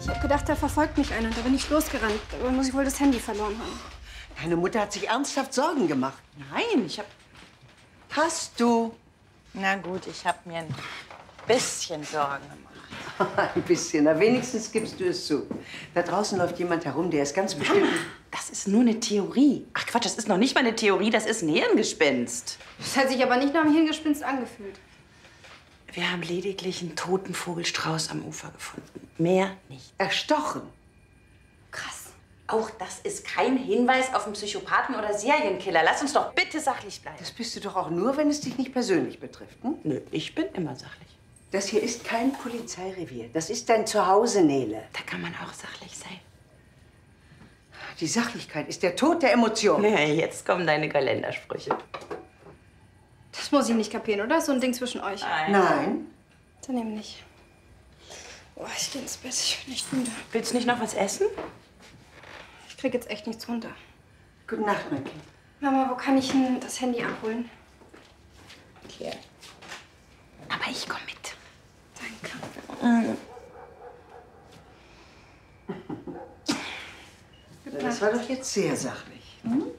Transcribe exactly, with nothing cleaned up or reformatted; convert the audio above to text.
Ich habe gedacht, da verfolgt mich einer. Da bin ich losgerannt. Da muss ich wohl das Handy verloren haben. Deine Mutter hat sich ernsthaft Sorgen gemacht. Nein, ich hab... Hast du? Na gut, ich habe mir ein bisschen Sorgen gemacht. Ein bisschen. Na, wenigstens gibst du es zu. Da draußen läuft jemand herum, der ist ganz bestimmt... Das ist nur eine Theorie. Ach Quatsch, das ist noch nicht mal eine Theorie, das ist ein Hirngespinst. Das hat sich aber nicht nach einem Hirngespinst angefühlt. Wir haben lediglich einen toten Vogelstrauß am Ufer gefunden. Mehr nicht. Erstochen. Krass. Auch das ist kein Hinweis auf einen Psychopathen oder Serienkiller. Lass uns doch bitte sachlich bleiben. Das bist du doch auch nur, wenn es dich nicht persönlich betrifft, hm? Nö, ich bin immer sachlich. Das hier ist kein Polizeirevier. Das ist dein Zuhause, Nele. Da kann man auch sachlich sein. Die Sachlichkeit ist der Tod der Emotionen. Ja, jetzt kommen deine Kalendersprüche. Das muss ich nicht kapieren, oder? So ein Ding zwischen euch. Nein. Nein. Dann eben nicht. Boah, ich geh ins Bett. Ich bin echt müde. Willst du nicht noch was essen? Ich krieg jetzt echt nichts runter. Gute Nacht, mein Kind. Mama, wo kann ich denn das Handy abholen? Hier. Aber ich komm mit. Danke. Das war doch jetzt sehr sachlich. Hm?